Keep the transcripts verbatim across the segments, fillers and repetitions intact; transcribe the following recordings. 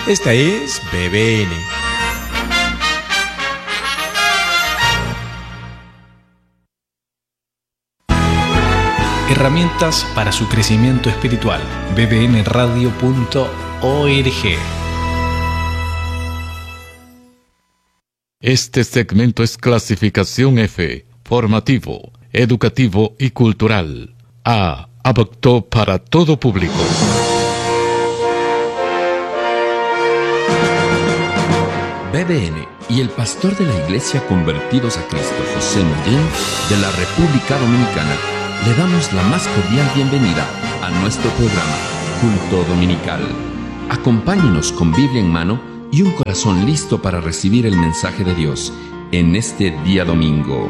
Esta es B B N. Herramientas para su crecimiento espiritual. b b n radio punto org. Este segmento es clasificación F, formativo, educativo y cultural. A, apto para todo público. B B N y el pastor de la Iglesia Convertidos a Cristo, José Marín, de la República Dominicana, le damos la más cordial bienvenida a nuestro programa, Culto Dominical. Acompáñenos con Biblia en mano y un corazón listo para recibir el mensaje de Dios en este día domingo.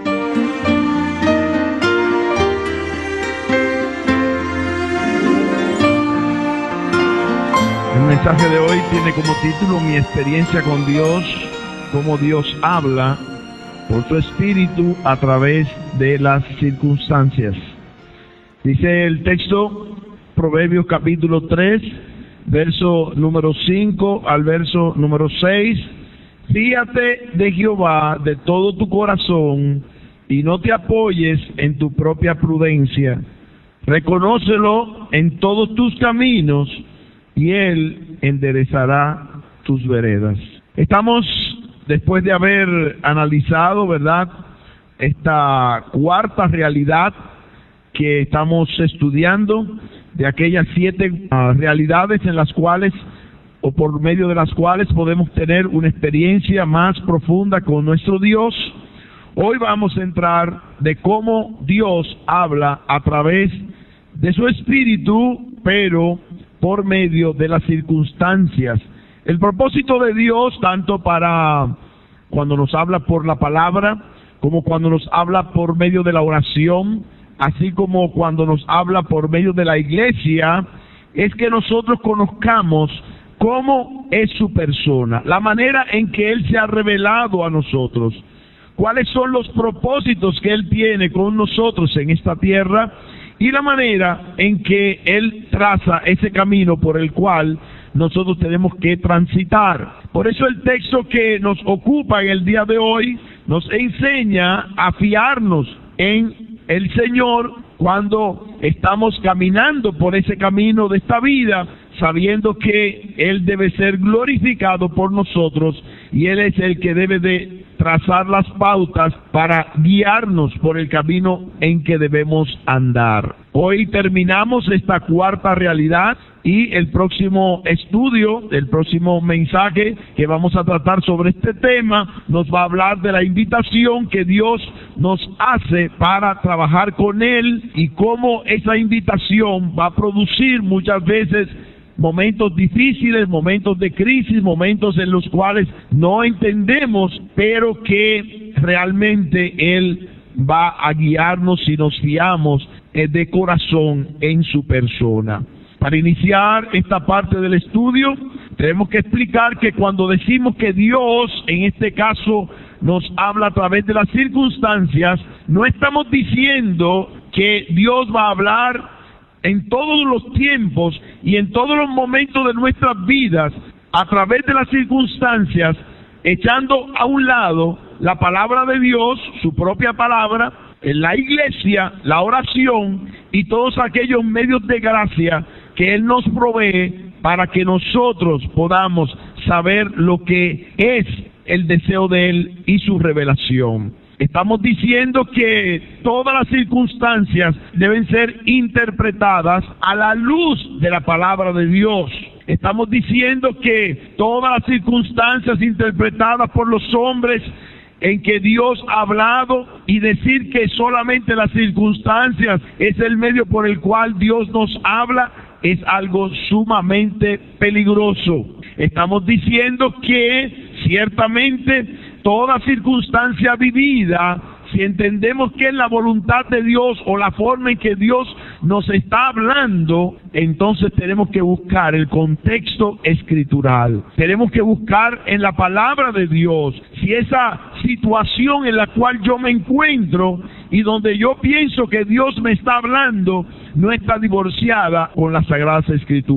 El mensaje de hoy tiene como título Mi experiencia con Dios, cómo Dios habla por su espíritu a través de las circunstancias. Dice el texto, Proverbios capítulo tres, verso número cinco al verso número seis. Fíate de Jehová de todo tu corazón y no te apoyes en tu propia prudencia. Reconócelo en todos tus caminos y Él enderezará tus veredas. Estamos, después de haber analizado, ¿verdad?, esta cuarta realidad que estamos estudiando, de aquellas siete uh, realidades en las cuales, o por medio de las cuales podemos tener una experiencia más profunda con nuestro Dios. Hoy vamos a entrar de cómo Dios habla a través de su espíritu, pero por medio de las circunstancias. El propósito de Dios, tanto para cuando nos habla por la palabra, como cuando nos habla por medio de la oración, así como cuando nos habla por medio de la iglesia, es que nosotros conozcamos cómo es su persona, la manera en que Él se ha revelado a nosotros, cuáles son los propósitos que Él tiene con nosotros en esta tierra, y la manera en que Él traza ese camino por el cual nosotros tenemos que transitar. Por eso el texto que nos ocupa en el día de hoy nos enseña a fiarnos en el Señor cuando estamos caminando por ese camino de esta vida, sabiendo que Él debe ser glorificado por nosotros y Él es el que debe de trazar las pautas para guiarnos por el camino en que debemos andar. Hoy terminamos esta cuarta realidad y el próximo estudio, el próximo mensaje que vamos a tratar sobre este tema, nos va a hablar de la invitación que Dios nos hace para trabajar con Él y cómo esa invitación va a producir muchas veces momentos difíciles, momentos de crisis, momentos en los cuales no entendemos, pero que realmente Él va a guiarnos si nos fiamos de corazón en su persona. Para iniciar esta parte del estudio, tenemos que explicar que cuando decimos que Dios, en este caso, nos habla a través de las circunstancias, no estamos diciendo que Dios va a hablar en todos los tiempos y en todos los momentos de nuestras vidas, a través de las circunstancias, echando a un lado la palabra de Dios, su propia palabra, en la iglesia, la oración y todos aquellos medios de gracia que Él nos provee para que nosotros podamos saber lo que es el deseo de Él y su revelación. Estamos diciendo que todas las circunstancias deben ser interpretadas a la luz de la palabra de Dios. Estamos diciendo que todas las circunstancias interpretadas por los hombres en que Dios ha hablado, y decir que solamente las circunstancias es el medio por el cual Dios nos habla, es algo sumamente peligroso. Estamos diciendo que ciertamente toda circunstancia vivida, si entendemos que es la voluntad de Dios o la forma en que Dios nos está hablando, entonces tenemos que buscar el contexto escritural. Tenemos que buscar en la palabra de Dios si esa situación en la cual yo me encuentro y donde yo pienso que Dios me está hablando no está divorciada con las Sagradas Escrituras.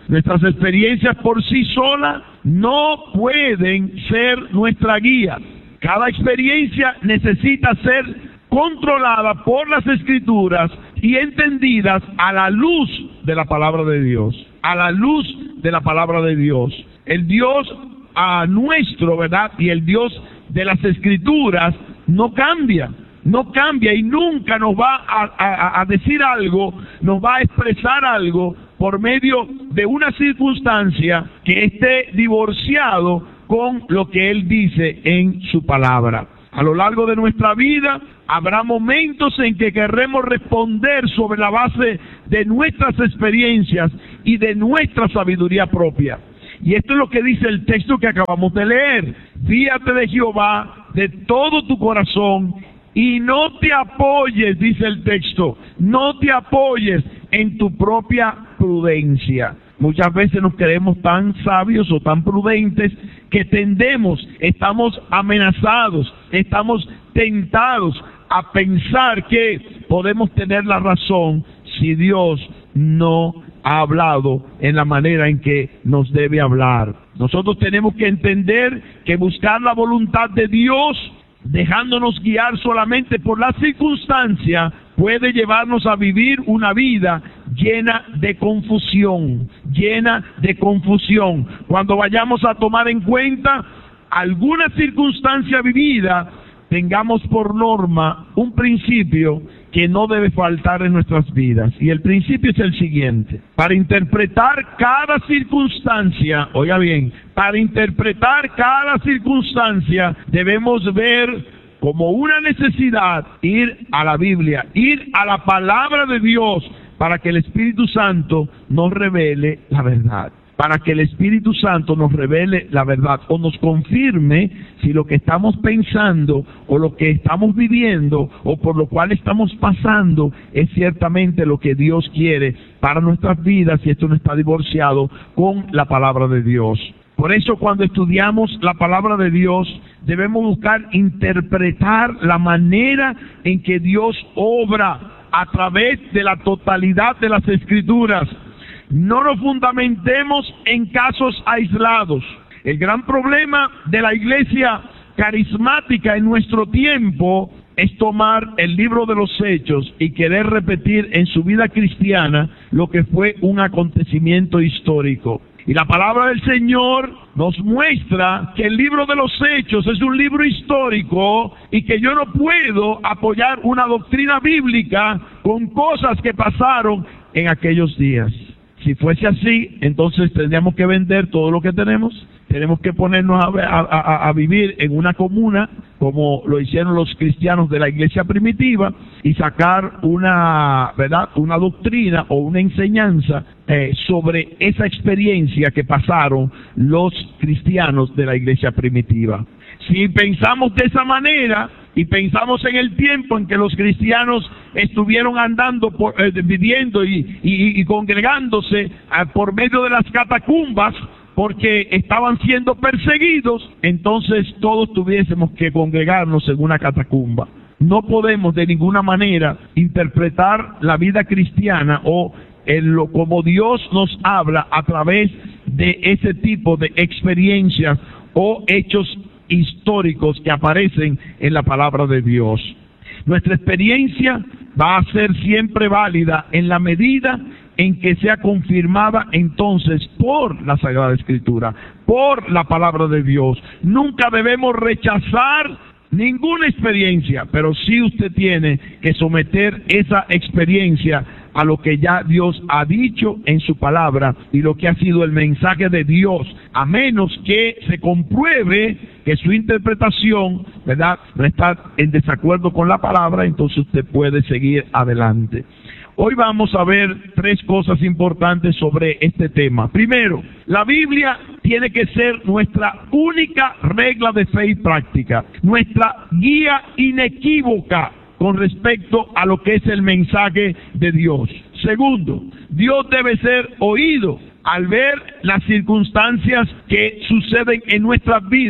Nuestras experiencias por sí solas no pueden ser nuestra guía. Cada experiencia necesita ser controlada por las Escrituras y entendidas a la luz de la palabra de Dios. A la luz de la palabra de Dios. El Dios a nuestro, ¿verdad? Y el Dios de las Escrituras no cambia. No cambia y nunca nos va a, a, a decir algo, nos va a expresar algo por medio de una circunstancia que esté divorciado con lo que Él dice en su palabra. A lo largo de nuestra vida habrá momentos en que querremos responder sobre la base de nuestras experiencias y de nuestra sabiduría propia. Y esto es lo que dice el texto que acabamos de leer. Fíate de Jehová de todo tu corazón y no te apoyes, dice el texto, no te apoyes en tu propia prudencia. Muchas veces nos creemos tan sabios o tan prudentes que tendemos, estamos amenazados, estamos tentados a pensar que podemos tener la razón si Dios no ha hablado en la manera en que nos debe hablar. Nosotros tenemos que entender que buscar la voluntad de Dios, dejándonos guiar solamente por la circunstancia, puede llevarnos a vivir una vida llena de confusión, llena de confusión. Cuando vayamos a tomar en cuenta alguna circunstancia vivida, tengamos por norma un principio que no debe faltar en nuestras vidas. Y el principio es el siguiente: para interpretar cada circunstancia, oiga bien, para interpretar cada circunstancia debemos ver como una necesidad ir a la Biblia, ir a la palabra de Dios para que el Espíritu Santo nos revele la verdad. Para que el Espíritu Santo nos revele la verdad o nos confirme si lo que estamos pensando o lo que estamos viviendo o por lo cual estamos pasando es ciertamente lo que Dios quiere para nuestras vidas, y esto no está divorciado con la palabra de Dios. Por eso cuando estudiamos la palabra de Dios debemos buscar interpretar la manera en que Dios obra a través de la totalidad de las Escrituras. No nos fundamentemos en casos aislados. El gran problema de la iglesia carismática en nuestro tiempo es tomar el libro de los Hechos y querer repetir en su vida cristiana lo que fue un acontecimiento histórico. Y la palabra del Señor nos muestra que el libro de los Hechos es un libro histórico y que yo no puedo apoyar una doctrina bíblica con cosas que pasaron en aquellos días. Si fuese así, entonces tendríamos que vender todo lo que tenemos, tenemos que ponernos a, a, a, a vivir en una comuna, como lo hicieron los cristianos de la iglesia primitiva, y sacar una, ¿verdad?, una doctrina o una enseñanza eh, sobre esa experiencia que pasaron los cristianos de la iglesia primitiva. Si pensamos de esa manera y pensamos en el tiempo en que los cristianos estuvieron andando, por, eh, viviendo y, y, y congregándose eh, por medio de las catacumbas, porque estaban siendo perseguidos, entonces todos tuviésemos que congregarnos en una catacumba. No podemos de ninguna manera interpretar la vida cristiana o en lo como Dios nos habla a través de ese tipo de experiencias o hechos históricos que aparecen en la palabra de Dios. Nuestra experiencia va a ser siempre válida en la medida en que sea confirmada entonces por la Sagrada Escritura, por la palabra de Dios. Nunca debemos rechazar ninguna experiencia, pero sí usted tiene que someter esa experiencia a lo que ya Dios ha dicho en su palabra y lo que ha sido el mensaje de Dios, a menos que se compruebe que su interpretación, ¿verdad?, no está en desacuerdo con la palabra, entonces usted puede seguir adelante. Hoy vamos a ver tres cosas importantes sobre este tema. Primero, la Biblia tiene que ser nuestra única regla de fe y práctica, nuestra guía inequívoca con respecto a lo que es el mensaje de Dios. Segundo, Dios debe ser oído al ver las circunstancias que suceden en nuestras vidas.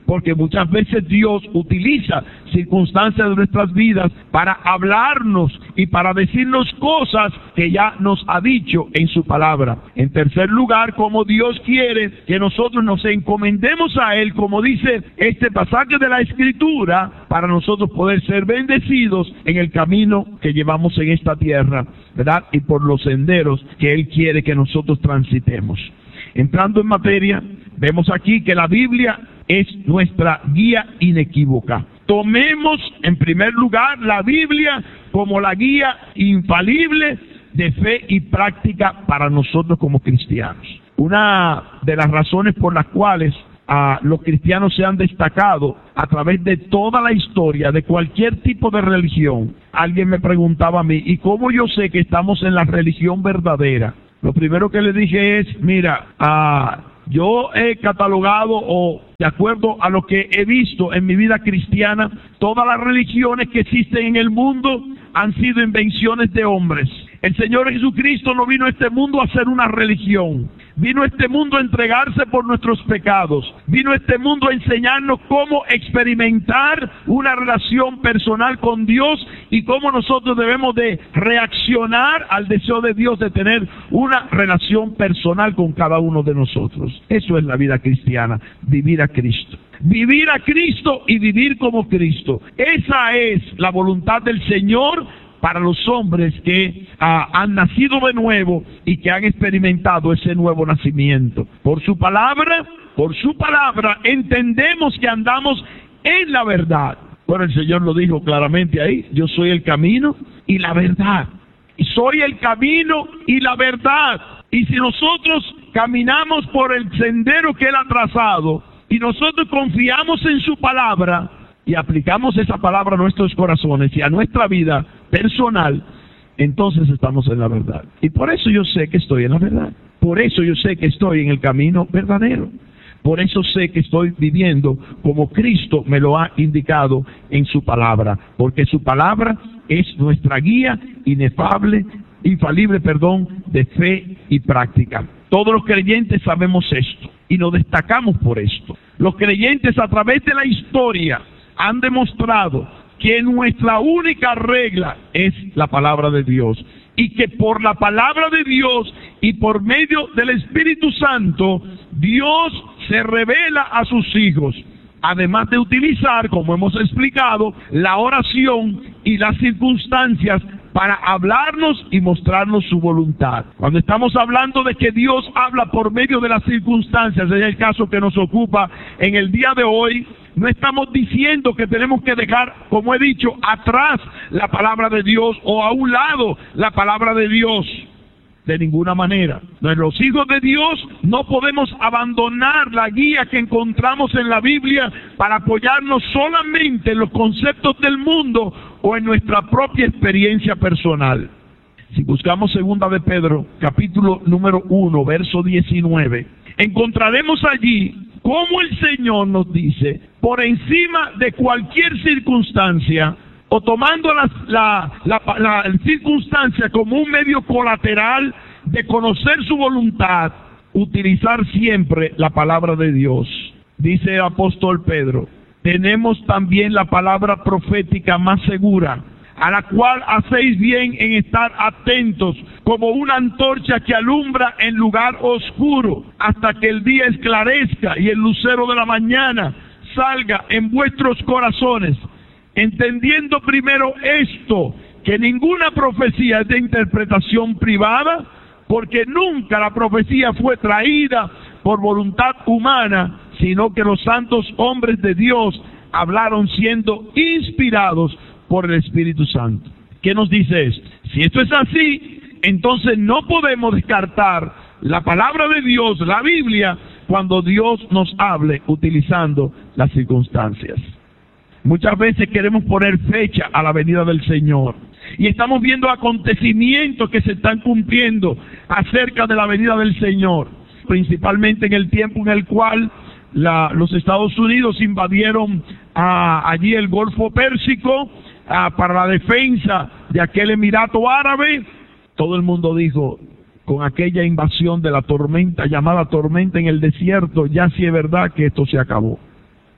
porque muchas veces Dios utiliza circunstancias de nuestras vidas para hablarnos y para decirnos cosas que ya nos ha dicho en su palabra. En tercer lugar, como Dios quiere que nosotros nos encomendemos a Él, como dice este pasaje de la Escritura, para nosotros poder ser bendecidos en el camino que llevamos en esta tierra, ¿verdad? Y por los senderos que Él quiere que nosotros transitemos. Entrando en materia, vemos aquí que la Biblia es nuestra guía inequívoca. Tomemos en primer lugar la Biblia como la guía infalible de fe y práctica para nosotros como cristianos. Una de las razones por las cuales a los cristianos se han destacado a través de toda la historia de cualquier tipo de religión. Alguien me preguntaba a mí, ¿y cómo yo sé que estamos en la religión verdadera? Lo primero que le dije es, mira, ah, yo he catalogado o de acuerdo a lo que he visto en mi vida cristiana, todas las religiones que existen en el mundo han sido invenciones de hombres. El Señor Jesucristo no vino a este mundo a hacer una religión. Vino a este mundo a entregarse por nuestros pecados. Vino a este mundo a enseñarnos cómo experimentar una relación personal con Dios y cómo nosotros debemos de reaccionar al deseo de Dios de tener una relación personal con cada uno de nosotros. Eso es la vida cristiana, vivir a Cristo. Vivir a Cristo y vivir como Cristo. Esa es la voluntad del Señor para los hombres que ah, han nacido de nuevo y que han experimentado ese nuevo nacimiento. Por su palabra, por su palabra, entendemos que andamos en la verdad. Bueno, el Señor lo dijo claramente ahí, yo soy el camino y la verdad. Y soy el camino y la verdad. Y si nosotros caminamos por el sendero que Él ha trazado, y nosotros confiamos en su palabra, y aplicamos esa palabra a nuestros corazones y a nuestra vida personal, entonces estamos en la verdad. Y por eso yo sé que estoy en la verdad. Por eso yo sé que estoy en el camino verdadero. Por eso sé que estoy viviendo como Cristo me lo ha indicado en su palabra. Porque su palabra es nuestra guía inefable, infalible, perdón, de fe y práctica. Todos los creyentes sabemos esto y nos destacamos por esto. Los creyentes a través de la historia han demostrado que nuestra única regla es la palabra de Dios y que por la palabra de Dios y por medio del Espíritu Santo Dios se revela a sus hijos, además de utilizar, como hemos explicado, la oración y las circunstancias para hablarnos y mostrarnos su voluntad. Cuando estamos hablando de que Dios habla por medio de las circunstancias, es el caso que nos ocupa en el día de hoy, no estamos diciendo que tenemos que dejar, como he dicho, atrás la palabra de Dios o a un lado la palabra de Dios. De ninguna manera. Los hijos de Dios no podemos abandonar la guía que encontramos en la Biblia para apoyarnos solamente en los conceptos del mundo o en nuestra propia experiencia personal. Si buscamos segunda de Pedro, capítulo número uno, verso diecinueve, encontraremos allí cómo el Señor nos dice, por encima de cualquier circunstancia, o tomando la, la, la, la circunstancia como un medio colateral de conocer su voluntad, utilizar siempre la palabra de Dios. Dice el apóstol Pedro, tenemos también la palabra profética más segura, a la cual hacéis bien en estar atentos, como una antorcha que alumbra en lugar oscuro, hasta que el día esclarezca y el lucero de la mañana salga en vuestros corazones, entendiendo primero esto, que ninguna profecía es de interpretación privada, porque nunca la profecía fue traída por voluntad humana, sino que los santos hombres de Dios hablaron siendo inspirados por el Espíritu Santo. ¿Qué nos dice esto? Si esto es así, entonces no podemos descartar la palabra de Dios, la Biblia, cuando Dios nos hable utilizando las circunstancias. Muchas veces queremos poner fecha a la venida del Señor y estamos viendo acontecimientos que se están cumpliendo acerca de la venida del Señor, principalmente en el tiempo en el cual la, los Estados Unidos invadieron a, allí el Golfo Pérsico a, para la defensa de aquel Emirato Árabe. Todo el mundo dijo, con aquella invasión de la tormenta, llamada tormenta en el desierto, ya sí es verdad que esto se acabó.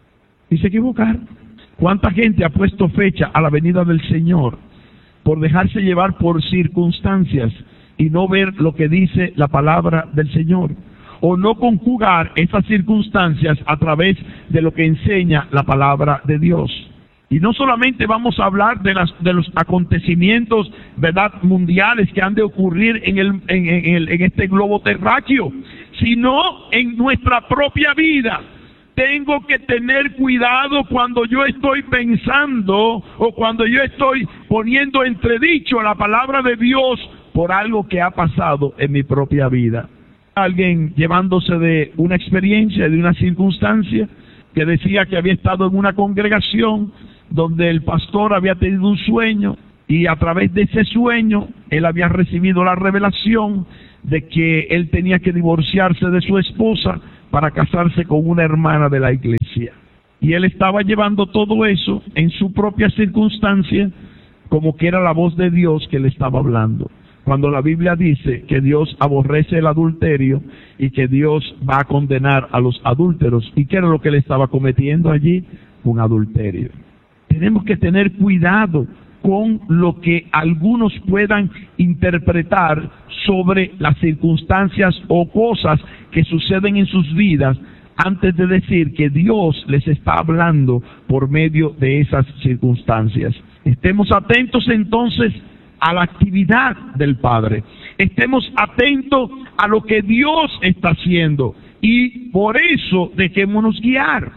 y se equivocaron. ¿Cuánta gente ha puesto fecha a la venida del Señor por dejarse llevar por circunstancias y no ver lo que dice la palabra del Señor? O no conjugar esas circunstancias a través de lo que enseña la palabra de Dios. Y no solamente vamos a hablar de, las, de los acontecimientos, ¿verdad?, mundiales que han de ocurrir en, el, en, en, el, en este globo terráqueo, sino en nuestra propia vida. Tengo que tener cuidado cuando yo estoy pensando o cuando yo estoy poniendo entredicho la palabra de Dios por algo que ha pasado en mi propia vida. Alguien llevándose de una experiencia, de una circunstancia, que decía que había estado en una congregación donde el pastor había tenido un sueño y a través de ese sueño él había recibido la revelación de que él tenía que divorciarse de su esposa para casarse con una hermana de la iglesia. Y él estaba llevando todo eso en su propia circunstancia como que era la voz de Dios que le estaba hablando. Cuando la Biblia dice que Dios aborrece el adulterio y que Dios va a condenar a los adúlteros. ¿Y qué era lo que él estaba cometiendo allí? Un adulterio. Tenemos que tener cuidado con lo que algunos puedan interpretar sobre las circunstancias o cosas que suceden en sus vidas antes de decir que Dios les está hablando por medio de esas circunstancias. Estemos atentos entonces a la actividad del Padre. Estemos atentos a lo que Dios está haciendo y por eso dejémonos guiar.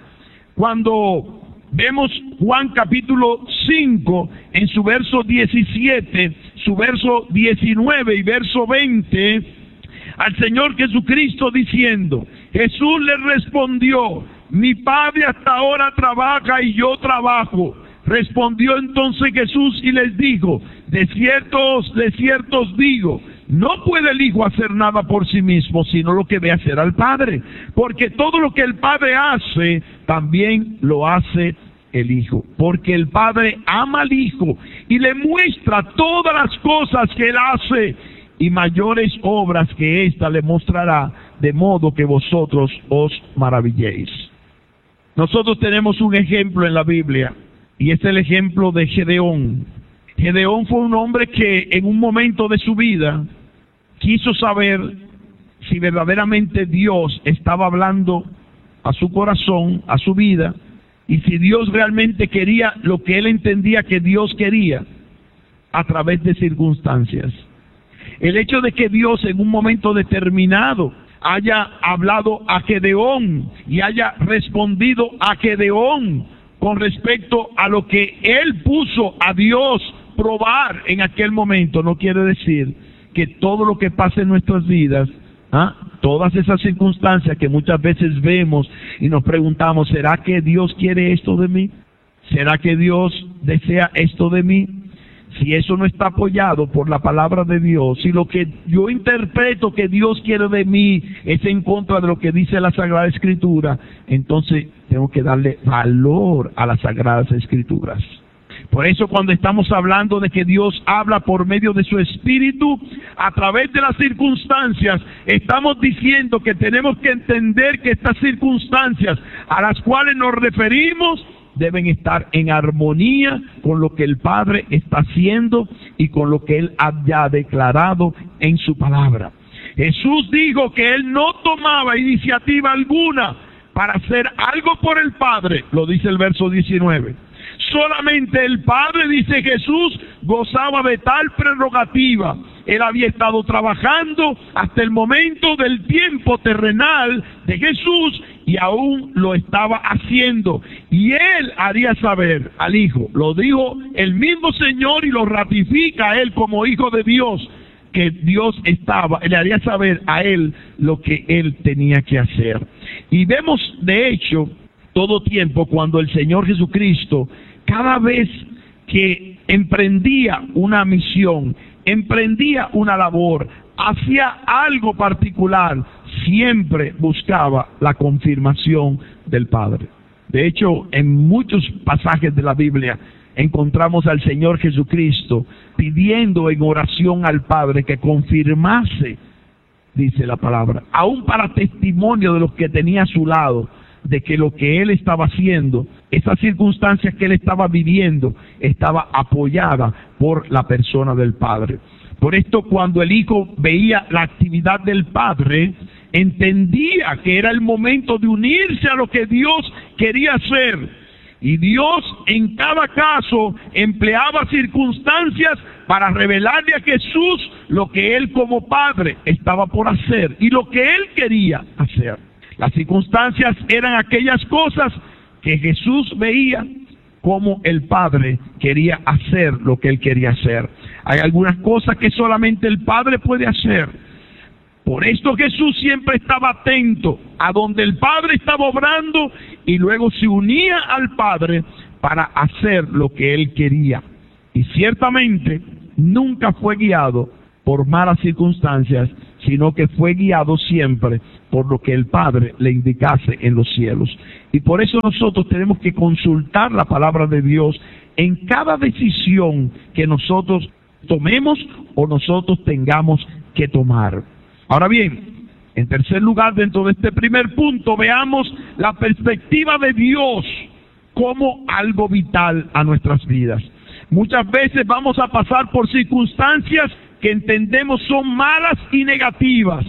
Cuando vemos Juan capítulo cinco en su verso diecisiete, su verso diecinueve y verso veinte, al Señor Jesucristo diciendo, Jesús le respondió, mi Padre hasta ahora trabaja y yo trabajo. Respondió entonces Jesús y les dijo, de ciertos, de ciertos digo, no puede el Hijo hacer nada por sí mismo, sino lo que ve hacer al Padre. Porque todo lo que el Padre hace, también lo hace el Hijo. Porque el Padre ama al Hijo y le muestra todas las cosas que Él hace, y mayores obras que ésta le mostrará, de modo que vosotros os maravilléis. Nosotros tenemos un ejemplo en la Biblia, y es el ejemplo de Gedeón. Gedeón fue un hombre que en un momento de su vida quiso saber si verdaderamente Dios estaba hablando a su corazón, a su vida, y si Dios realmente quería lo que él entendía que Dios quería a través de circunstancias. El hecho de que Dios en un momento determinado haya hablado a Gedeón y haya respondido a Gedeón con respecto a lo que él puso a Dios probar en aquel momento, no quiere decir que todo lo que pasa en nuestras vidas, ¿ah? todas esas circunstancias que muchas veces vemos y nos preguntamos, ¿será que Dios quiere esto de mí? ¿Será que Dios desea esto de mí? Si eso no está apoyado por la palabra de Dios, si lo que yo interpreto que Dios quiere de mí es en contra de lo que dice la Sagrada Escritura, entonces tengo que darle valor a las Sagradas Escrituras. Por eso cuando estamos hablando de que Dios habla por medio de su Espíritu, a través de las circunstancias, estamos diciendo que tenemos que entender que estas circunstancias a las cuales nos referimos deben estar en armonía con lo que el Padre está haciendo y con lo que Él haya declarado en su palabra. Jesús dijo que Él no tomaba iniciativa alguna para hacer algo por el Padre, lo dice el verso diecinueve. Solamente el Padre, dice Jesús, gozaba de tal prerrogativa. Él había estado trabajando hasta el momento del tiempo terrenal de Jesús y aún lo estaba haciendo. Y Él haría saber al Hijo, lo dijo el mismo Señor y lo ratifica a Él como Hijo de Dios, que Dios estaba, le haría saber a Él lo que Él tenía que hacer. Y vemos, de hecho, todo tiempo cuando el Señor Jesucristo, cada vez que emprendía una misión, emprendía una labor, hacía algo particular, siempre buscaba la confirmación del Padre. De hecho, en muchos pasajes de la Biblia encontramos al Señor Jesucristo pidiendo en oración al Padre que confirmase, dice la palabra, aún para testimonio de los que tenía a su lado, de que lo que Él estaba haciendo Esas circunstancias que él estaba viviendo estaba apoyada por la persona del Padre. Por esto, cuando el Hijo veía la actividad del Padre, entendía que era el momento de unirse a lo que Dios quería hacer. Y Dios en cada caso empleaba circunstancias para revelarle a Jesús lo que Él como Padre estaba por hacer y lo que Él quería hacer. Las circunstancias eran aquellas cosas que Jesús veía como el Padre quería hacer lo que Él quería hacer. Hay algunas cosas que solamente el Padre puede hacer. Por esto Jesús siempre estaba atento a donde el Padre estaba obrando y luego se unía al Padre para hacer lo que Él quería. Y ciertamente nunca fue guiado por malas circunstancias, sino que fue guiado siempre por lo que el Padre le indicase en los cielos. Y por eso nosotros tenemos que consultar la palabra de Dios en cada decisión que nosotros tomemos o nosotros tengamos que tomar. Ahora bien, en tercer lugar, dentro de este primer punto, veamos la perspectiva de Dios como algo vital a nuestras vidas. Muchas veces vamos a pasar por circunstancias que entendemos son malas y negativas.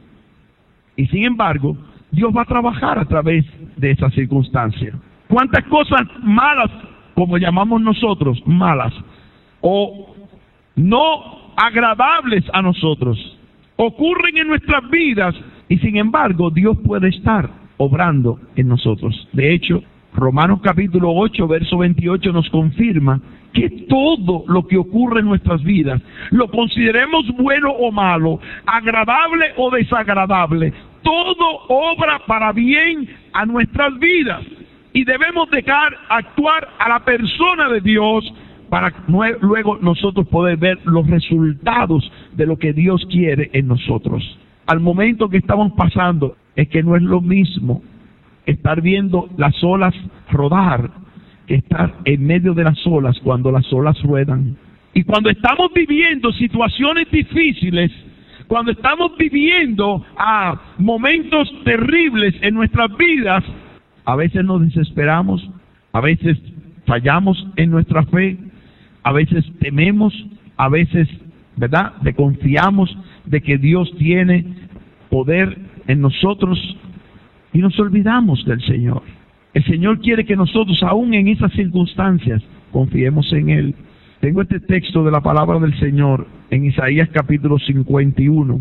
Y sin embargo, Dios va a trabajar a través de esas circunstancias. ¿Cuántas cosas malas, como llamamos nosotros, malas, o no agradables a nosotros, ocurren en nuestras vidas y sin embargo Dios puede estar obrando en nosotros? De hecho, Romanos capítulo ocho, verso veintiocho nos confirma que todo lo que ocurre en nuestras vidas, lo consideremos bueno o malo, agradable o desagradable, todo obra para bien a nuestras vidas. Y debemos dejar actuar a la persona de Dios para luego nosotros poder ver los resultados de lo que Dios quiere en nosotros. Al momento que estamos pasando, es que no es lo mismo estar viendo las olas rodar que estar en medio de las olas cuando las olas ruedan. Y cuando estamos viviendo situaciones difíciles, cuando estamos viviendo a momentos terribles en nuestras vidas, a veces nos desesperamos, a veces fallamos en nuestra fe, a veces tememos, a veces, ¿verdad?, desconfiamos de que Dios tiene poder en nosotros y nos olvidamos del Señor. El Señor quiere que nosotros, aún en esas circunstancias, confiemos en Él. Tengo este texto de la palabra del Señor en Isaías capítulo cincuenta y uno.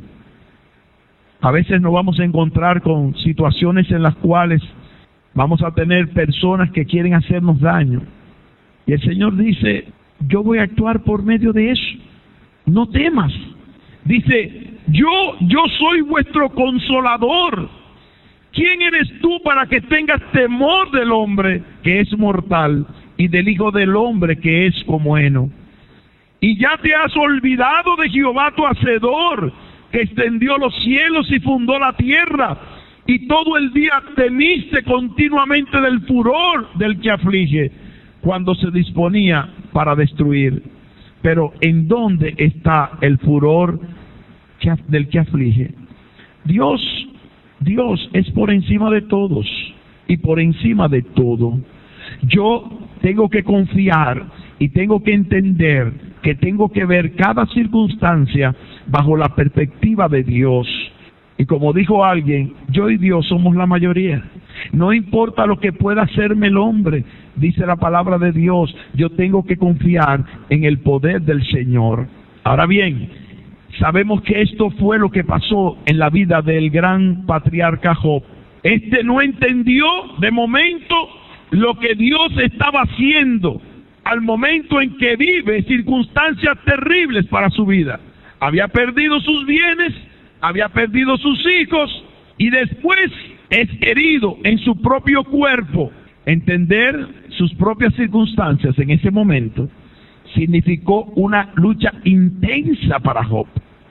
A veces nos vamos a encontrar con situaciones en las cuales vamos a tener personas que quieren hacernos daño. Y el Señor dice, yo voy a actuar por medio de eso. No temas. Dice, yo, yo soy vuestro consolador. ¿Quién eres tú para que tengas temor del hombre que es mortal y del Hijo del Hombre que es como heno? Y ya te has olvidado de Jehová tu Hacedor, que extendió los cielos y fundó la tierra, y todo el día temiste continuamente del furor del que aflige, cuando se disponía para destruir. Pero ¿en dónde está el furor del que aflige? Dios Dios es por encima de todos y por encima de todo. Yo tengo que confiar y tengo que entender que tengo que ver cada circunstancia bajo la perspectiva de Dios. Y como dijo alguien, yo y Dios somos la mayoría. No importa lo que pueda hacerme el hombre, dice la palabra de Dios, yo tengo que confiar en el poder del Señor. Ahora bien, sabemos que esto fue lo que pasó en la vida del gran patriarca Job. Este no entendió de momento lo que Dios estaba haciendo al momento en que vive circunstancias terribles para su vida. Había perdido sus bienes, había perdido sus hijos y después es herido en su propio cuerpo. Entender sus propias circunstancias en ese momento significó una lucha intensa para Job.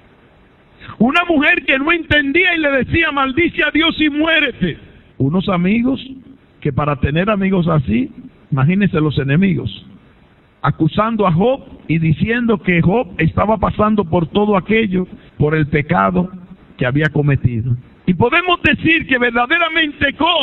Una mujer que no entendía y le decía, maldice a Dios y muérete. Unos amigos que para tener amigos así, imagínense los enemigos, acusando a Job y diciendo que Job estaba pasando por todo aquello, por el pecado que había cometido. Y podemos decir que verdaderamente Job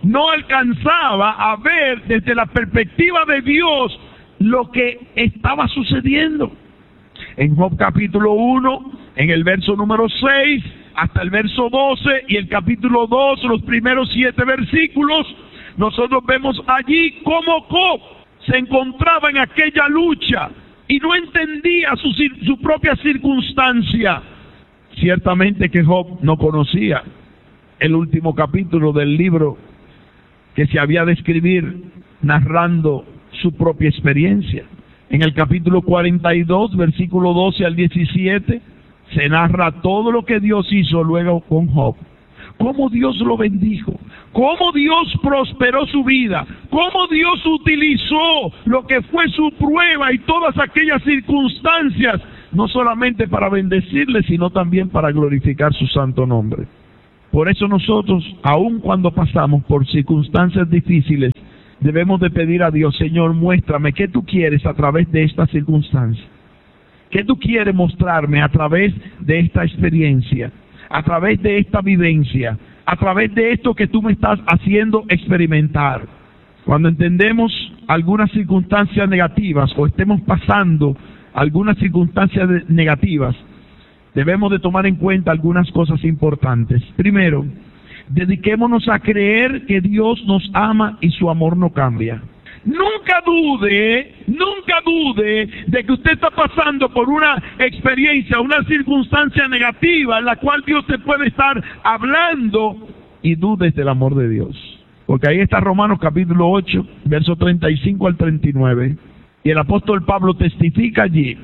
no alcanzaba a ver desde la perspectiva de Dios lo que estaba sucediendo. En Job capítulo uno, en el verso número seis, hasta el verso doce, y el capítulo dos, los primeros siete versículos, nosotros vemos allí cómo Job se encontraba en aquella lucha y no entendía su, su propia circunstancia. Ciertamente que Job no conocía el último capítulo del libro que se había de escribir narrando su propia experiencia. En el capítulo cuarenta y dos, versículo doce al diecisiete, se narra todo lo que Dios hizo luego con Job. Cómo Dios lo bendijo, cómo Dios prosperó su vida, cómo Dios utilizó lo que fue su prueba y todas aquellas circunstancias, no solamente para bendecirle, sino también para glorificar su santo nombre. Por eso nosotros, aun cuando pasamos por circunstancias difíciles, debemos de pedir a Dios: Señor, muéstrame qué tú quieres a través de esta circunstancia. ¿Qué tú quieres mostrarme a través de esta experiencia, a través de esta vivencia, a través de esto que tú me estás haciendo experimentar? Cuando entendemos algunas circunstancias negativas o estemos pasando algunas circunstancias negativas, debemos de tomar en cuenta algunas cosas importantes. Primero, dediquémonos a creer que Dios nos ama y su amor no cambia. Nunca dude, nunca dude de que usted está pasando por una experiencia, una circunstancia negativa en la cual Dios te puede estar hablando, y dudes del amor de Dios. Porque ahí está Romanos capítulo ocho, versos treinta y cinco al treinta y nueve, y el apóstol Pablo testifica allí: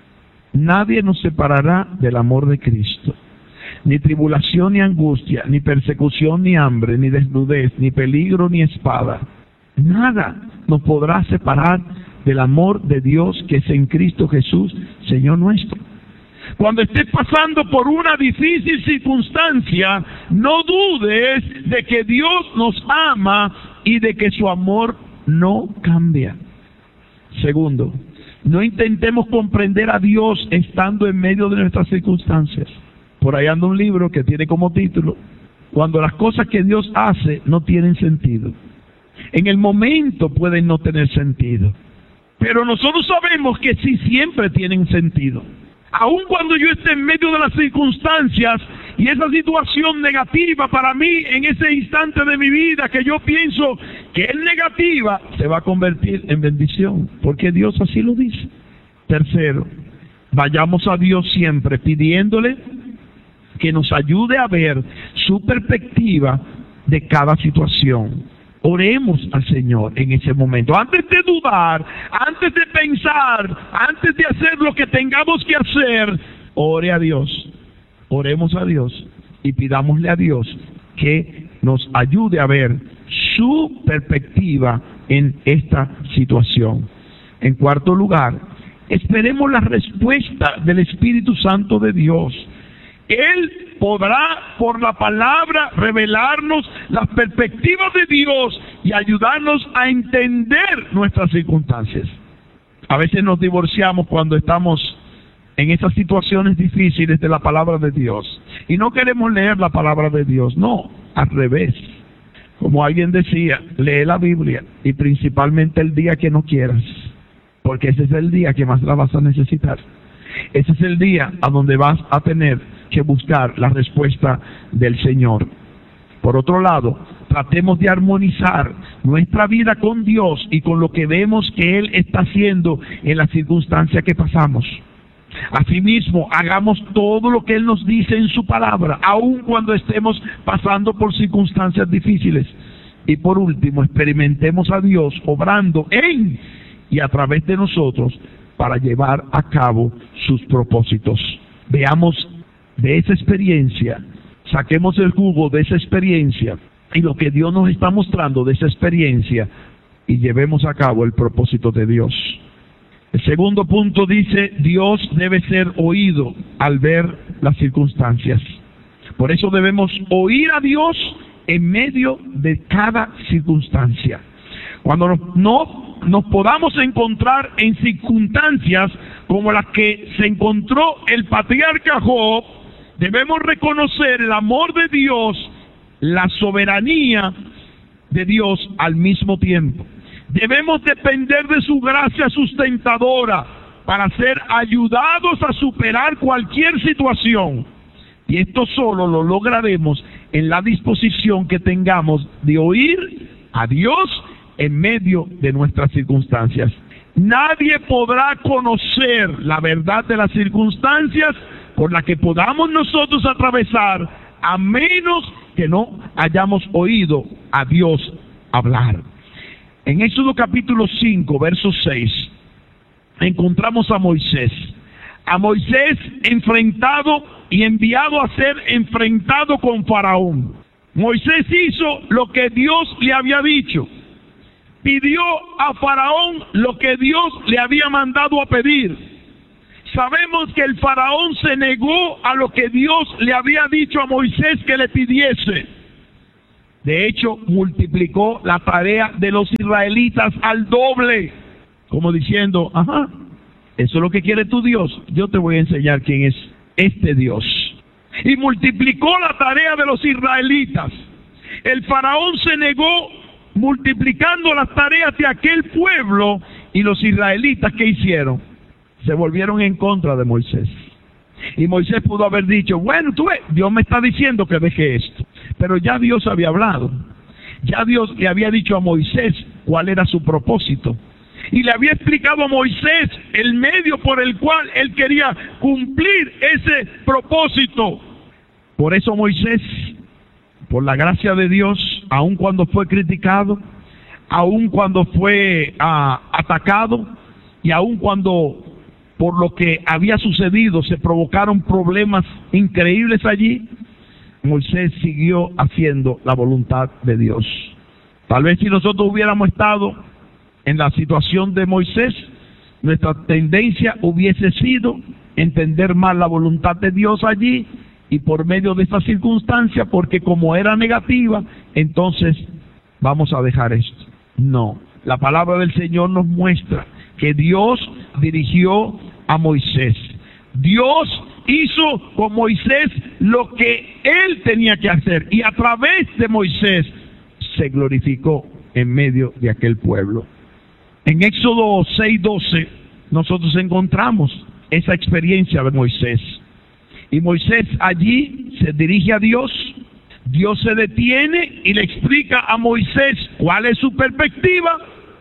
nadie nos separará del amor de Cristo. Ni tribulación ni angustia, ni persecución ni hambre, ni desnudez, ni peligro ni espada. Nada nos podrá separar del amor de Dios que es en Cristo Jesús, Señor nuestro. Cuando estés pasando por una difícil circunstancia, no dudes de que Dios nos ama y de que su amor no cambia. Segundo, no intentemos comprender a Dios estando en medio de nuestras circunstancias. Por ahí anda un libro que tiene como título: Cuando las cosas que Dios hace no tienen sentido. En el momento pueden no tener sentido, pero nosotros sabemos que sí siempre tienen sentido. Aun cuando yo esté en medio de las circunstancias y esa situación negativa para mí en ese instante de mi vida que yo pienso que es negativa, se va a convertir en bendición, porque Dios así lo dice. Tercero, vayamos a Dios siempre pidiéndole que nos ayude a ver su perspectiva de cada situación. Oremos al Señor en ese momento. Antes de dudar, antes de pensar, antes de hacer lo que tengamos que hacer, ore a Dios. Oremos a Dios y pidámosle a Dios que nos ayude a ver su perspectiva en esta situación. En cuarto lugar, esperemos la respuesta del Espíritu Santo de Dios. Él podrá, por la palabra, revelarnos las perspectivas de Dios y ayudarnos a entender nuestras circunstancias. A veces nos divorciamos cuando estamos en esas situaciones difíciles de la palabra de Dios y no queremos leer la palabra de Dios. No, al revés. Como alguien decía, lee la Biblia, y principalmente el día que no quieras, porque ese es el día que más la vas a necesitar. Ese es el día a donde vas a tener que buscar la respuesta del Señor. Por otro lado, tratemos de armonizar nuestra vida con Dios y con lo que vemos que Él está haciendo en las circunstancias que pasamos. Asimismo, hagamos todo lo que Él nos dice en su palabra, aun cuando estemos pasando por circunstancias difíciles. Y por último, experimentemos a Dios obrando en y a través de nosotros para llevar a cabo sus propósitos. Veamos de esa experiencia, saquemos el jugo de esa experiencia y lo que Dios nos está mostrando de esa experiencia, y llevemos a cabo el propósito de Dios. El segundo punto dice: Dios debe ser oído al ver las circunstancias. Por eso debemos oír a Dios en medio de cada circunstancia. Cuando no, no nos podamos encontrar en circunstancias como las que se encontró el patriarca Job, debemos reconocer el amor de Dios, la soberanía de Dios al mismo tiempo. Debemos depender de su gracia sustentadora para ser ayudados a superar cualquier situación. Y esto solo lo lograremos en la disposición que tengamos de oír a Dios en medio de nuestras circunstancias. Nadie podrá conocer la verdad de las circunstancias por las que podamos nosotros atravesar, a menos que no hayamos oído a Dios hablar. En Éxodo capítulo cinco, verso seis, encontramos a Moisés. A Moisés enfrentado y enviado a ser enfrentado con Faraón. Moisés hizo lo que Dios le había dicho. Pidió a Faraón lo que Dios le había mandado a pedir. Sabemos que el Faraón se negó a lo que Dios le había dicho a Moisés que le pidiese. De hecho, multiplicó la tarea de los israelitas al doble, como diciendo, ajá, eso es lo que quiere tu Dios, yo te voy a enseñar quién es este Dios. Y multiplicó la tarea de los israelitas. El Faraón se negó multiplicando las tareas de aquel pueblo, y los israelitas, ¿qué hicieron? Se volvieron en contra de Moisés. Y Moisés pudo haber dicho, bueno, tú ves, Dios me está diciendo que deje esto. Pero ya Dios había hablado. Ya Dios le había dicho a Moisés cuál era su propósito. Y le había explicado a Moisés el medio por el cual él quería cumplir ese propósito. Por eso Moisés, por la gracia de Dios, aun cuando fue criticado, aun cuando fue uh, atacado, y aun cuando por lo que había sucedido se provocaron problemas increíbles allí, Moisés siguió haciendo la voluntad de Dios. Tal vez si nosotros hubiéramos estado en la situación de Moisés, nuestra tendencia hubiese sido entender mal la voluntad de Dios allí, y por medio de esa circunstancia, porque como era negativa, entonces vamos a dejar esto. No, la palabra del Señor nos muestra que Dios dirigió a Moisés. Dios hizo con Moisés lo que él tenía que hacer, y a través de Moisés se glorificó en medio de aquel pueblo. En Éxodo seis doce nosotros encontramos esa experiencia de Moisés. Y Moisés allí se dirige a Dios. Dios se detiene y le explica a Moisés cuál es su perspectiva.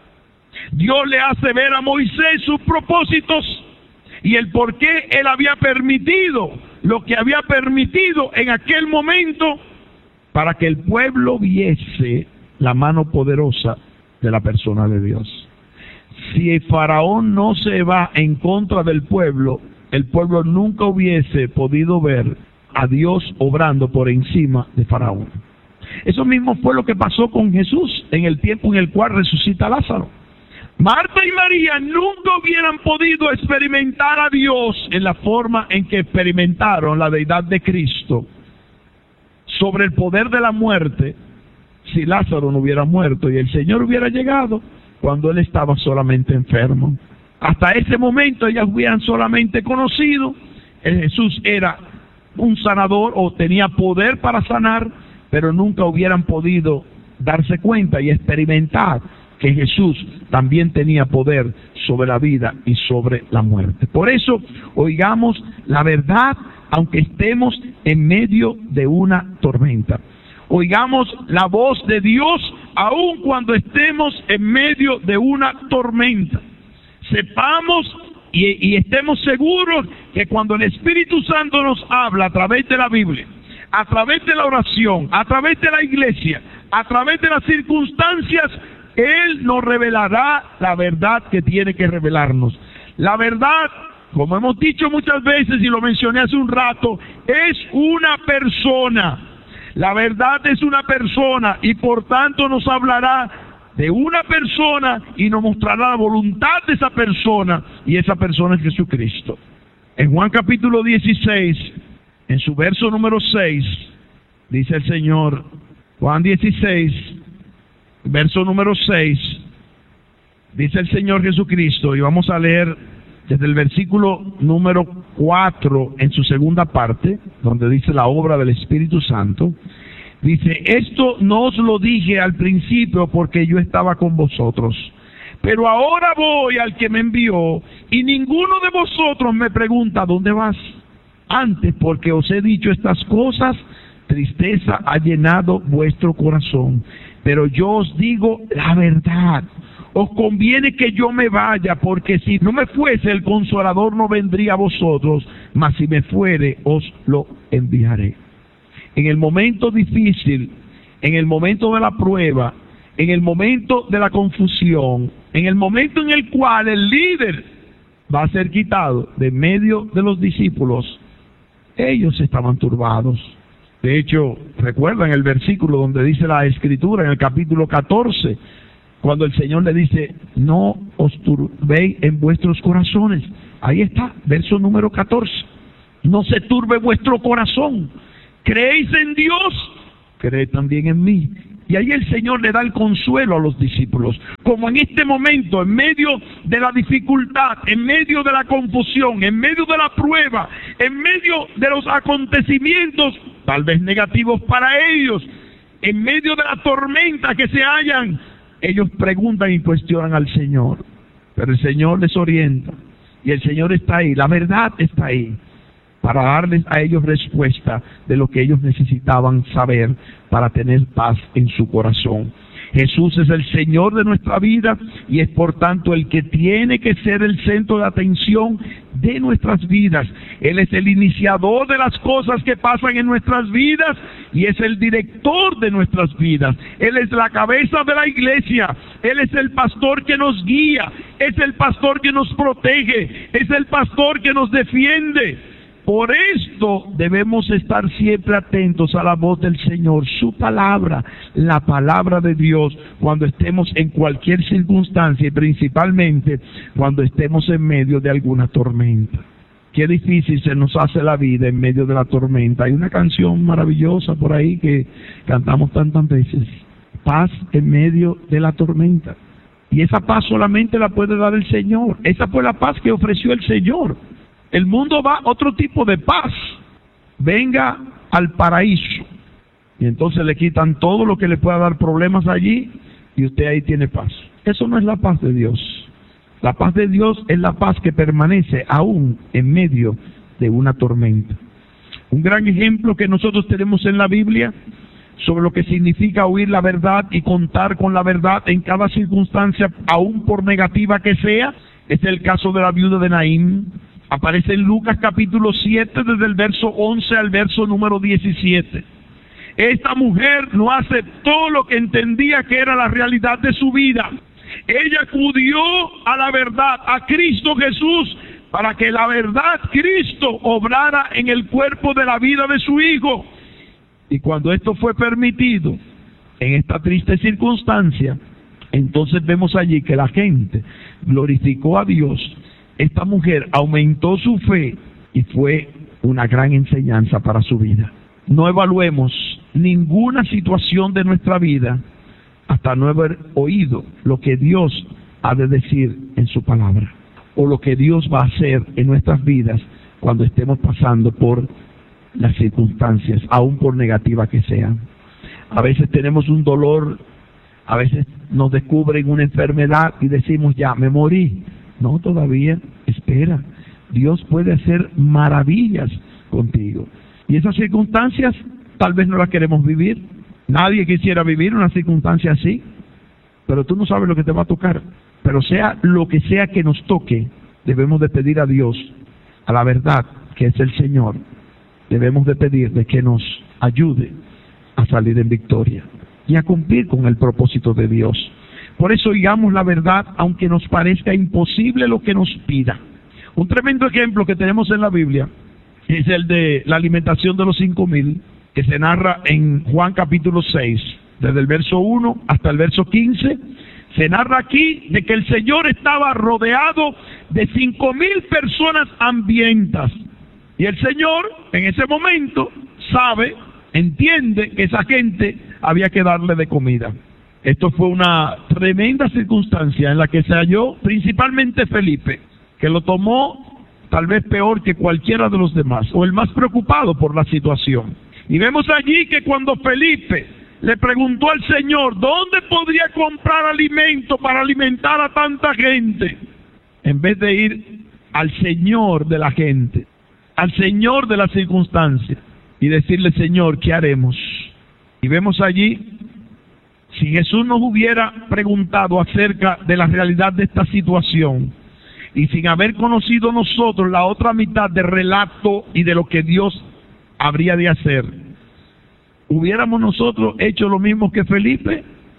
Dios le hace ver a Moisés sus propósitos y el por qué él había permitido lo que había permitido en aquel momento, para que el pueblo viese la mano poderosa de la persona de Dios. Si el Faraón no se va en contra del pueblo, el pueblo nunca hubiese podido ver a Dios obrando por encima de Faraón. Eso mismo fue lo que pasó con Jesús en el tiempo en el cual resucita a Lázaro. Marta y María nunca hubieran podido experimentar a Dios en la forma en que experimentaron la deidad de Cristo sobre el poder de la muerte, si Lázaro no hubiera muerto y el Señor hubiera llegado cuando él estaba solamente enfermo. Hasta ese momento ellas hubieran solamente conocido que Jesús era un sanador o tenía poder para sanar, pero nunca hubieran podido darse cuenta y experimentar que Jesús también tenía poder sobre la vida y sobre la muerte. Por eso, oigamos la verdad aunque estemos en medio de una tormenta. Oigamos la voz de Dios aun cuando estemos en medio de una tormenta. Sepamos y, y estemos seguros que cuando el Espíritu Santo nos habla a través de la Biblia, a través de la oración, a través de la iglesia, a través de las circunstancias, Él nos revelará la verdad que tiene que revelarnos. La verdad, como hemos dicho muchas veces y lo mencioné hace un rato, es una persona. La verdad es una persona y por tanto nos hablará de una persona y nos mostrará la voluntad de esa persona, y esa persona es Jesucristo. En Juan capítulo dieciséis, en su verso número seis, dice el Señor, Juan dieciséis, verso número seis, dice el Señor Jesucristo, y vamos a leer desde el versículo número cuatro en su segunda parte, donde dice la obra del Espíritu Santo. Dice, esto no os lo dije al principio porque yo estaba con vosotros, pero ahora voy al que me envió y ninguno de vosotros me pregunta, ¿dónde vas? Antes, porque os he dicho estas cosas, tristeza ha llenado vuestro corazón. Pero yo os digo la verdad, os conviene que yo me vaya, porque si no me fuese el Consolador no vendría a vosotros, mas si me fuere os lo enviaré. En el momento difícil, en el momento de la prueba, en el momento de la confusión, en el momento en el cual el líder va a ser quitado de medio de los discípulos, ellos estaban turbados. De hecho, recuerdan el versículo donde dice la Escritura en el capítulo catorce, cuando el Señor le dice, no os turbéis en vuestros corazones. Ahí está, verso número catorce. No se turbe vuestro corazón. ¿Creéis en Dios? Creed también en mí. Y ahí el Señor le da el consuelo a los discípulos. Como en este momento, en medio de la dificultad, en medio de la confusión, en medio de la prueba, en medio de los acontecimientos, tal vez negativos para ellos, en medio de la tormenta que se hallan, ellos preguntan y cuestionan al Señor. Pero el Señor les orienta. Y el Señor está ahí, la verdad está ahí, para darles a ellos respuesta de lo que ellos necesitaban saber para tener paz en su corazón. Jesús es el Señor de nuestra vida y es por tanto el que tiene que ser el centro de atención de nuestras vidas. Él es el iniciador de las cosas que pasan en nuestras vidas y es el director de nuestras vidas. Él es la cabeza de la iglesia. Él es el pastor que nos guía, es el pastor que nos protege, es el pastor que nos defiende. Por esto debemos estar siempre atentos a la voz del Señor, su palabra, la palabra de Dios, cuando estemos en cualquier circunstancia y principalmente cuando estemos en medio de alguna tormenta. Qué difícil se nos hace la vida en medio de la tormenta. Hay una canción maravillosa por ahí que cantamos tantas veces, paz en medio de la tormenta. Y esa paz solamente la puede dar el Señor. Esa fue la paz que ofreció el Señor. El mundo va a otro tipo de paz. Venga al paraíso. Y entonces le quitan todo lo que le pueda dar problemas allí y usted ahí tiene paz. Eso no es la paz de Dios. La paz de Dios es la paz que permanece aún en medio de una tormenta. Un gran ejemplo que nosotros tenemos en la Biblia sobre lo que significa oír la verdad y contar con la verdad en cada circunstancia, aún por negativa que sea, es el caso de la viuda de Naín. Aparece en Lucas capítulo siete, desde el verso once al verso número diecisiete. Esta mujer no aceptó lo que entendía que era la realidad de su vida. Ella acudió a la verdad, a Cristo Jesús, para que la verdad, Cristo, obrara en el cuerpo de la vida de su hijo. Y cuando esto fue permitido, en esta triste circunstancia, entonces vemos allí que la gente glorificó a Dios. Esta mujer aumentó su fe y fue una gran enseñanza para su vida. No evaluemos ninguna situación de nuestra vida hasta no haber oído lo que Dios ha de decir en su palabra, o lo que Dios va a hacer en nuestras vidas cuando estemos pasando por las circunstancias, aún por negativas que sean. A veces tenemos un dolor, a veces nos descubren una enfermedad y decimos, ya, me morí. No, todavía, espera. Dios puede hacer maravillas contigo. Y esas circunstancias tal vez no las queremos vivir. Nadie quisiera vivir una circunstancia así. Pero tú no sabes lo que te va a tocar. Pero sea lo que sea que nos toque, debemos de pedir a Dios, a la verdad, que es el Señor. Debemos de pedir de que nos ayude a salir en victoria y a cumplir con el propósito de Dios. Por eso digamos la verdad, aunque nos parezca imposible lo que nos pida. Un tremendo ejemplo que tenemos en la Biblia es el de la alimentación de los cinco mil, que se narra en Juan capítulo seis, desde el verso uno hasta el verso quince. Se narra aquí de que el Señor estaba rodeado de cinco mil personas hambrientas. Y el Señor, en ese momento, sabe, entiende que esa gente había que darle de comida. Esto fue una tremenda circunstancia en la que se halló principalmente Felipe, que lo tomó tal vez peor que cualquiera de los demás, o el más preocupado por la situación. Y vemos allí que cuando Felipe le preguntó al Señor, ¿dónde podría comprar alimento para alimentar a tanta gente? En vez de ir al Señor de la gente, al Señor de las circunstancias, y decirle, Señor, ¿qué haremos? Y vemos allí, si Jesús nos hubiera preguntado acerca de la realidad de esta situación, y sin haber conocido nosotros la otra mitad del relato y de lo que Dios habría de hacer, ¿hubiéramos nosotros hecho lo mismo que Felipe?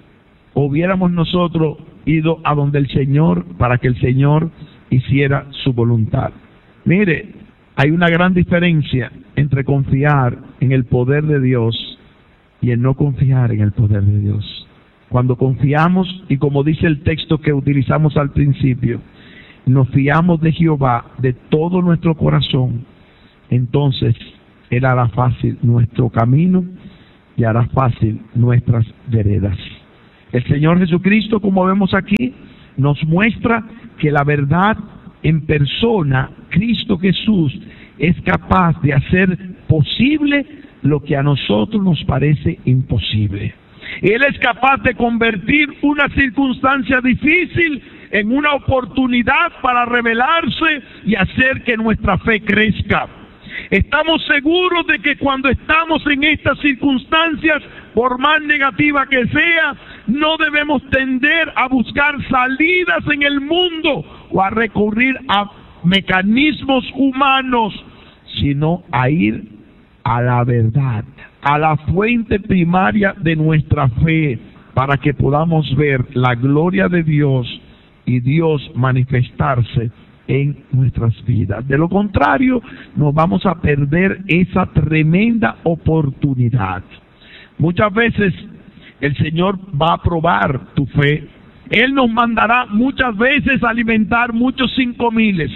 ¿O hubiéramos nosotros ido a donde el Señor para que el Señor hiciera su voluntad? Mire, hay una gran diferencia entre confiar en el poder de Dios y en no confiar en el poder de Dios. Cuando confiamos, y como dice el texto que utilizamos al principio, nos fiamos de Jehová de todo nuestro corazón, entonces Él hará fácil nuestro camino y hará fácil nuestras veredas. El Señor Jesucristo, como vemos aquí, nos muestra que la verdad en persona, Cristo Jesús, es capaz de hacer posible lo que a nosotros nos parece imposible. Él es capaz de convertir una circunstancia difícil en una oportunidad para revelarse y hacer que nuestra fe crezca. Estamos seguros de que cuando estamos en estas circunstancias, por más negativa que sea, no debemos tender a buscar salidas en el mundo o a recurrir a mecanismos humanos, sino a ir a la verdad, a la fuente primaria de nuestra fe, para que podamos ver la gloria de Dios y Dios manifestarse en nuestras vidas. De lo contrario, nos vamos a perder esa tremenda oportunidad. Muchas veces el Señor va a probar tu fe. Él nos mandará muchas veces a alimentar muchos cinco miles,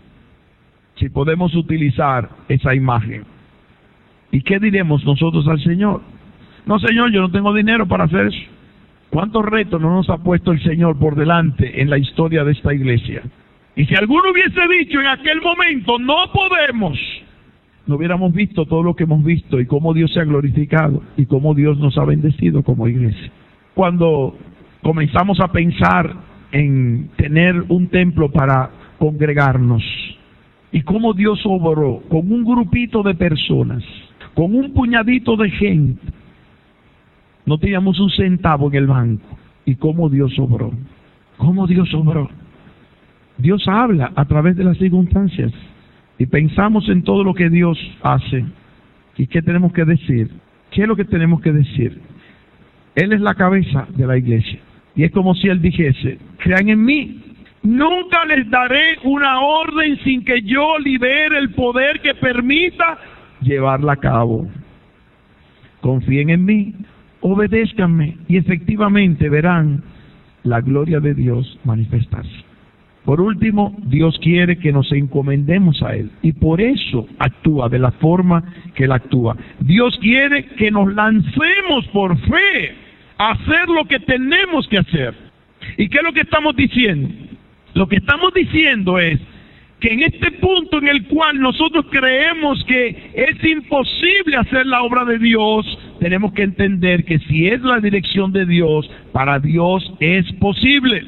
si podemos utilizar esa imagen. ¿Y qué diremos nosotros al Señor? No, Señor, yo no tengo dinero para hacer eso. ¿Cuántos retos no nos ha puesto el Señor por delante en la historia de esta iglesia? Y si alguno hubiese dicho en aquel momento, no podemos, no hubiéramos visto todo lo que hemos visto y cómo Dios se ha glorificado y cómo Dios nos ha bendecido como iglesia. Cuando comenzamos a pensar en tener un templo para congregarnos y cómo Dios obró con un grupito de personas, con un puñadito de gente, no teníamos un centavo en el banco, y cómo Dios obró, cómo Dios obró. Dios habla a través de las circunstancias y pensamos en todo lo que Dios hace. ¿Y qué tenemos que decir? ¿Qué es lo que tenemos que decir? Él es la cabeza de la iglesia y es como si Él dijese, crean en mí. Nunca les daré una orden sin que yo libere el poder que permita llevarla a cabo. Confíen en mí, obedézcanme y efectivamente verán la gloria de Dios manifestarse. Por último, Dios quiere que nos encomendemos a Él y por eso actúa de la forma que Él actúa. Dios quiere que nos lancemos por fe a hacer lo que tenemos que hacer. ¿Y qué es lo que estamos diciendo? Lo que estamos diciendo es que en este punto en el cual nosotros creemos que es imposible hacer la obra de Dios, tenemos que entender que si es la dirección de Dios, para Dios es posible.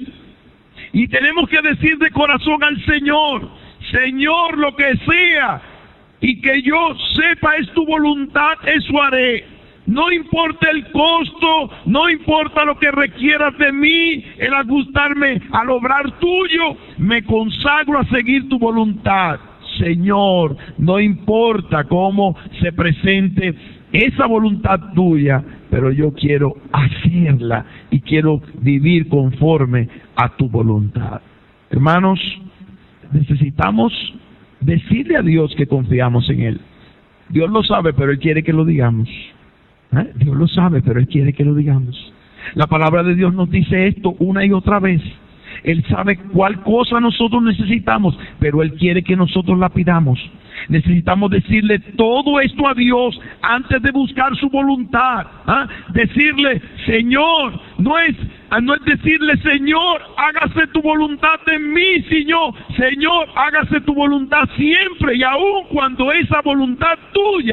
Y tenemos que decir de corazón al Señor, Señor, lo que sea, y que yo sepa es tu voluntad, eso haré. No importa el costo, no importa lo que requieras de mí, el ajustarme al obrar tuyo, me consagro a seguir tu voluntad. Señor, no importa cómo se presente esa voluntad tuya, pero yo quiero hacerla y quiero vivir conforme a tu voluntad. Hermanos, necesitamos decirle a Dios que confiamos en Él. Dios lo sabe, pero Él quiere que lo digamos. ¿Eh? Dios lo sabe, pero Él quiere que lo digamos. La palabra de Dios nos dice esto una y otra vez. Él sabe cuál cosa nosotros necesitamos, pero Él quiere que nosotros la pidamos. Necesitamos decirle todo esto a Dios antes de buscar su voluntad. ¿Ah? Decirle, Señor, no es, no es decirle, Señor, hágase tu voluntad en mí, Señor. Señor, hágase tu voluntad siempre y aun cuando esa voluntad tuya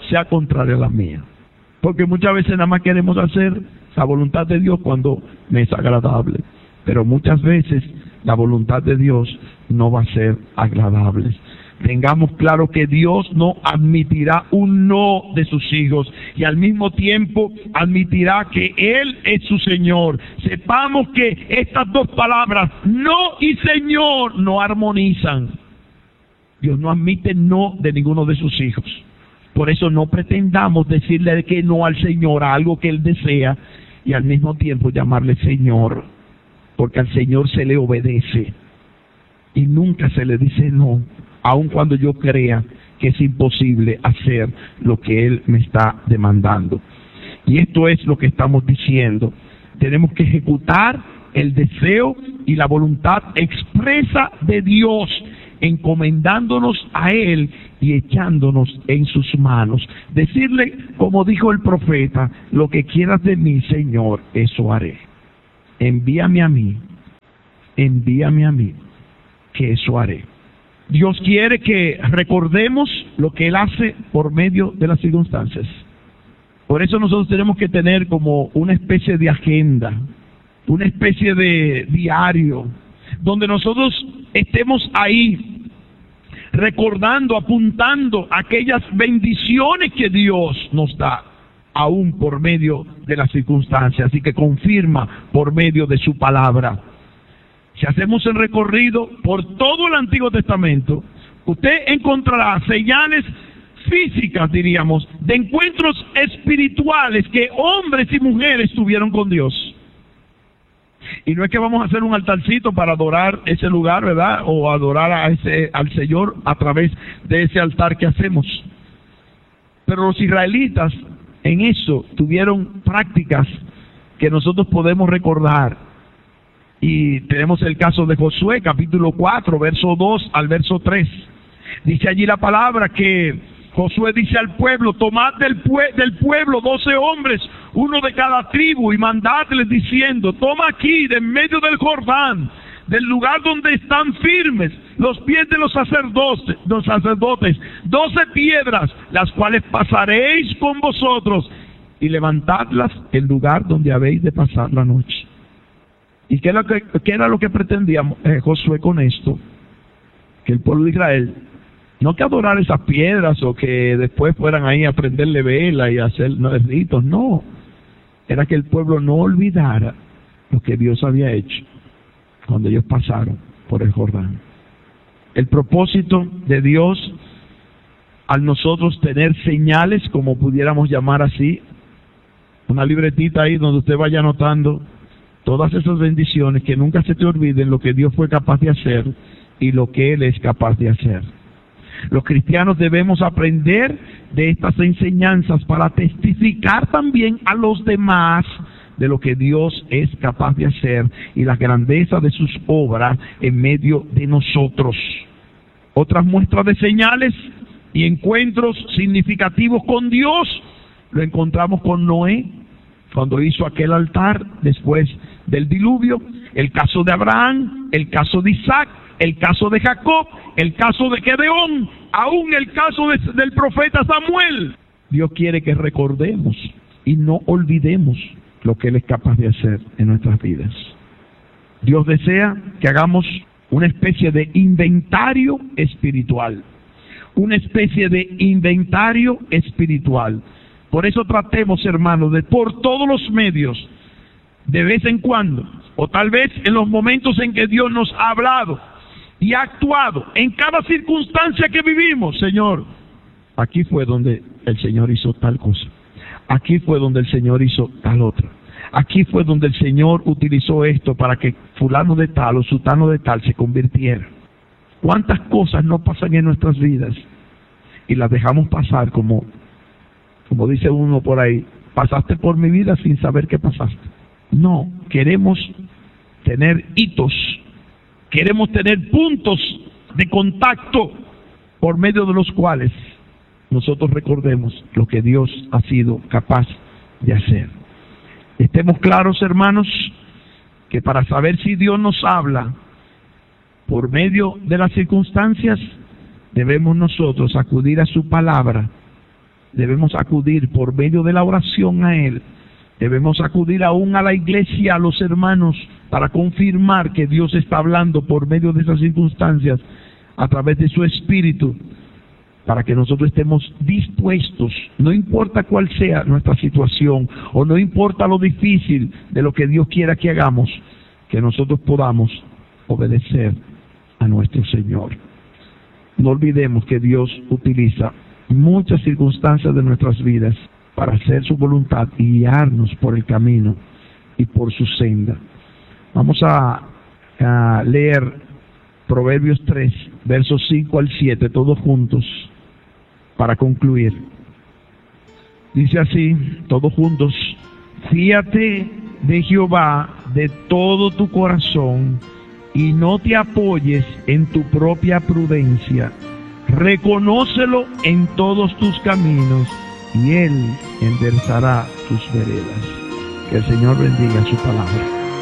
sea contraria a la mía. Porque muchas veces nada más queremos hacer la voluntad de Dios cuando me es agradable. Pero muchas veces la voluntad de Dios no va a ser agradable. Tengamos claro que Dios no admitirá un no de sus hijos y al mismo tiempo admitirá que Él es su Señor. Sepamos que estas dos palabras, no y Señor, no armonizan. Dios no admite no de ninguno de sus hijos. Por eso no pretendamos decirle que no al Señor, a algo que Él desea, y al mismo tiempo llamarle Señor, porque al Señor se le obedece y nunca se le dice no, aun cuando yo crea que es imposible hacer lo que Él me está demandando. Y esto es lo que estamos diciendo. Tenemos que ejecutar el deseo y la voluntad expresa de Dios, encomendándonos a Él y echándonos en sus manos. Decirle, como dijo el profeta, lo que quieras de mí, Señor, eso haré. Envíame a mí, envíame a mí, que eso haré. Dios quiere que recordemos lo que Él hace por medio de las circunstancias. Por eso nosotros tenemos que tener como una especie de agenda, una especie de diario, donde nosotros estemos ahí recordando, apuntando aquellas bendiciones que Dios nos da, aún por medio de las circunstancias, y que confirma por medio de su palabra. Si hacemos el recorrido por todo el Antiguo Testamento, usted encontrará señales físicas, diríamos, de encuentros espirituales que hombres y mujeres tuvieron con Dios. Y no es que vamos a hacer un altarcito para adorar ese lugar, ¿verdad? O adorar a ese, al Señor a través de ese altar que hacemos. Pero los israelitas en eso tuvieron prácticas que nosotros podemos recordar. Y tenemos el caso de Josué, capítulo cuatro, verso dos al verso tres. Dice allí la palabra que Josué dice al pueblo: tomad del, pue del pueblo doce hombres, uno de cada tribu, y mandadles diciendo: toma aquí, de en medio del Jordán, del lugar donde están firmes los pies de los sacerdotes, los sacerdotes, doce piedras, las cuales pasaréis con vosotros, y levantadlas en lugar donde habéis de pasar la noche. ¿Y qué era lo que, qué era lo que pretendía eh, Josué con esto? Que el pueblo de Israel, no que adorar esas piedras o que después fueran ahí a prenderle vela y hacer no, ritos, no. Era que el pueblo no olvidara lo que Dios había hecho cuando ellos pasaron por el Jordán. El propósito de Dios, al nosotros tener señales, como pudiéramos llamar así, una libretita ahí donde usted vaya anotando todas esas bendiciones, que nunca se te olviden lo que Dios fue capaz de hacer y lo que Él es capaz de hacer. Los cristianos debemos aprender de estas enseñanzas para testificar también a los demás de lo que Dios es capaz de hacer y la grandeza de sus obras en medio de nosotros. Otras muestras de señales y encuentros significativos con Dios lo encontramos con Noé, cuando hizo aquel altar después del diluvio, el caso de Abraham, el caso de Isaac, el caso de Jacob, el caso de Gedeón, aún el caso de, del profeta Samuel. Dios quiere que recordemos y no olvidemos lo que Él es capaz de hacer en nuestras vidas. Dios desea que hagamos una especie de inventario espiritual, una especie de inventario espiritual. Por eso tratemos, hermanos, de por todos los medios, de vez en cuando, o tal vez en los momentos en que Dios nos ha hablado y ha actuado, en cada circunstancia que vivimos, Señor, aquí fue donde el Señor hizo tal cosa, aquí fue donde el Señor hizo tal otra, aquí fue donde el Señor utilizó esto para que fulano de tal o sutano de tal se convirtiera. ¿Cuántas cosas no pasan en nuestras vidas y las dejamos pasar como... Como dice uno por ahí, pasaste por mi vida sin saber qué pasaste? No, queremos tener hitos, queremos tener puntos de contacto por medio de los cuales nosotros recordemos lo que Dios ha sido capaz de hacer. Estemos claros, hermanos, que para saber si Dios nos habla por medio de las circunstancias, debemos nosotros acudir a su palabra debemos acudir por medio de la oración a Él. Debemos acudir aún a la iglesia, a los hermanos, para confirmar que Dios está hablando por medio de esas circunstancias, a través de su Espíritu, para que nosotros estemos dispuestos, no importa cuál sea nuestra situación, o no importa lo difícil de lo que Dios quiera que hagamos, que nosotros podamos obedecer a nuestro Señor. No olvidemos que Dios utiliza muchas circunstancias de nuestras vidas para hacer su voluntad y guiarnos por el camino y por su senda. Vamos a, a leer Proverbios tres, versos cinco al siete, todos juntos, para concluir. Dice así, todos juntos: fíate de Jehová de todo tu corazón y no te apoyes en tu propia prudencia. Reconócelo en todos tus caminos y Él enderezará tus veredas. Que el Señor bendiga su palabra.